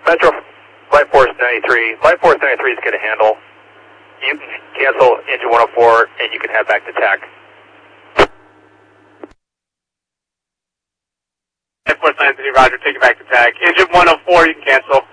Metro, Flight Force 93. Flight Force 93 is going to handle. You can cancel engine 104 and you can head back to TAC. Flight Force 93, roger, take it back to TAC. Engine 104, you can cancel.